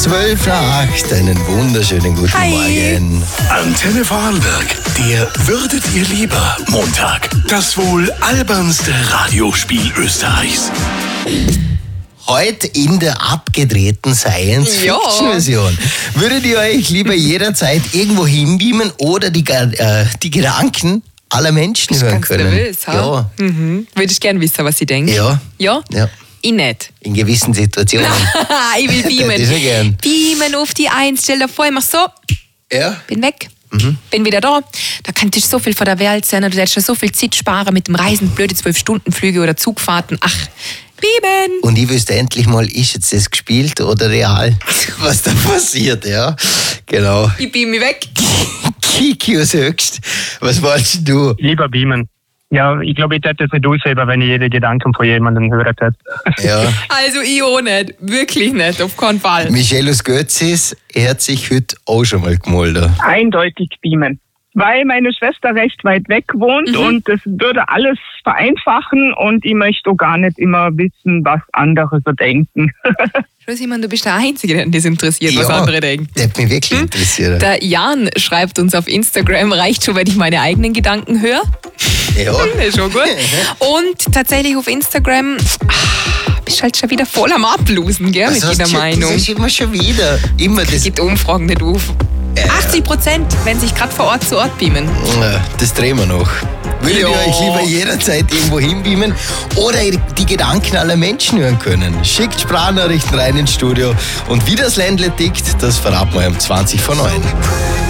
12 nach 8, einen wunderschönen guten Morgen. Antenne Vorarlberg, der Würdet ihr lieber Montag. Das wohl albernste Radiospiel Österreichs. Heute in der abgedrehten Science-Fiction-Version. Würdet ihr euch lieber jederzeit irgendwo hinbeamen oder die Gedanken aller Menschen hören können? Nervös, ha? Ja. Würde ich gerne wissen, was sie denken. Ja. Ja? Ja. Ich nicht. In gewissen Situationen. Ich will beamen. Das ist ja gern. Beamen auf die 1. Stell dir vor, ich mach so, Ja. bin weg. Bin wieder da. Da könnte ich so viel von der Welt sein. Du hättest schon so viel Zeit sparen mit dem Reisen, blöde 12-Stunden-Flüge oder Zugfahrten. Ach, beamen. Und ich wüsste endlich mal, ist jetzt das gespielt oder real, was da passiert, ja. Genau. Ich beam mich weg. Kiki höchst. Was wolltest du? Lieber beamen. Ja, ich glaube, ich hätte es nicht ausheben, wenn ich jede Gedanken von jemandem hören hätte. Ja. Also ich auch nicht. Wirklich nicht, auf keinen Fall. Michelus Götzis, er hat sich heute auch schon mal gemeldet. Eindeutig beamen. Weil meine Schwester recht weit weg wohnt und das würde alles vereinfachen und ich möchte auch gar nicht immer wissen, was andere so denken. Simon, du bist der Einzige, der das interessiert, was andere denken. Das hat mich wirklich interessiert. Der Jan schreibt uns auf Instagram, reicht schon, wenn ich meine eigenen Gedanken höre. Ja. Das ist schon gut. Und tatsächlich auf Instagram bist halt schon wieder voll am Ablosen, gell, mit jeder Meinung. Das ist immer schon wieder. Immer das. Geht Umfragen nicht auf. 80%, wenn sich gerade von Ort zu Ort beamen. Das drehen wir noch. Würdet ihr euch lieber jederzeit irgendwo hinbeamen oder die Gedanken aller Menschen hören können? Schickt Sprachnachrichten rein ins Studio und wie das Ländle tickt, das verraten wir um 20 vor 9.